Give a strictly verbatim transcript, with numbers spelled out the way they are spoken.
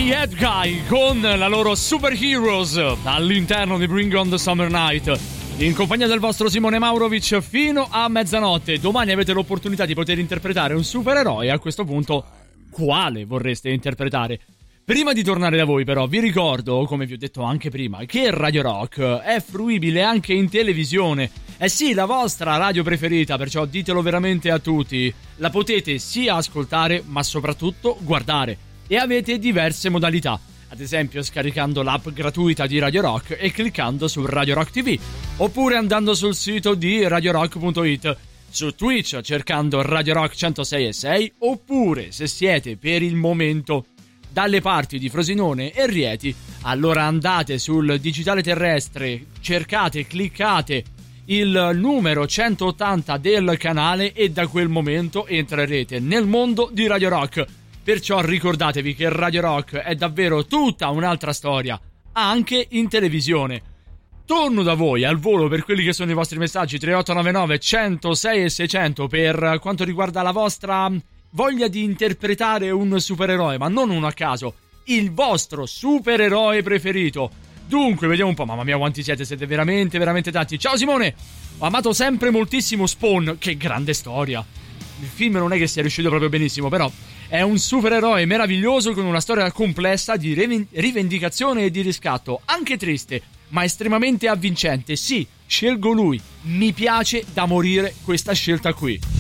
Head Guy con la loro Superheroes all'interno di Bring on the Summer Night, in compagnia del vostro Simone Maurovic fino a mezzanotte. Domani avete l'opportunità di poter interpretare un supereroe. A questo punto, quale vorreste interpretare? Prima di tornare da voi, però, vi ricordo, come vi ho detto anche prima, che Radio Rock è fruibile anche in televisione. Eh sì, la vostra radio preferita, perciò ditelo veramente a tutti. La potete sia ascoltare, ma soprattutto guardare. E avete diverse modalità. Ad esempio scaricando l'app gratuita di Radio Rock e cliccando su Radio Rock T V. Oppure andando sul sito di radio rock punto it. Su Twitch cercando Radio Rock centosei e sei. Oppure, se siete per il momento dalle parti di Frosinone e Rieti, allora andate sul digitale terrestre, cercate, cliccate il numero centottanta del canale e da quel momento entrerete nel mondo di Radio Rock. Perciò ricordatevi che Radio Rock è davvero tutta un'altra storia, anche in televisione. Torno da voi al volo per quelli che sono i vostri messaggi tre otto nove nove centosei e seicento per quanto riguarda la vostra voglia di interpretare un supereroe, ma non uno a caso, il vostro supereroe preferito. Dunque, vediamo un po', mamma mia quanti siete, siete veramente, veramente tanti. Ciao Simone, ho amato sempre moltissimo Spawn, che grande storia. Il film non è che sia riuscito proprio benissimo, però è un supereroe meraviglioso con una storia complessa di rivendicazione e di riscatto, anche triste, ma estremamente avvincente. Sì, scelgo lui, mi piace da morire questa scelta qui.